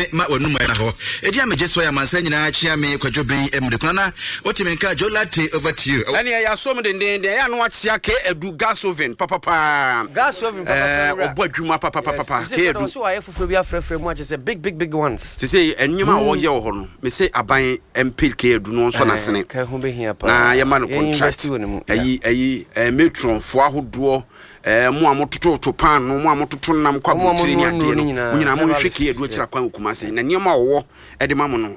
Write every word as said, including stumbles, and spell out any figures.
ma wonu ma na ho edi ameje so ya mansa nyina chia me kwadwoben emde na otimenka jolate over to you ani ya so me den den ya no achia ke edu gas oven papa papa gas oven papa papa obo adwuma papa papa papa ke edu so aye fufuro bia frefre mu ache big big big ones se say enyima wo ye wo ho no me say aban empil ke edu no so na sene ka ho be hia pa na ye ma no contract ayi ayi metron fo ahodo eh mo amototo to pan no mo amototo nam kwa butiri ni ade no nyina mo hwe ke edu akira kwan okuma se na niam awo e de ma mo no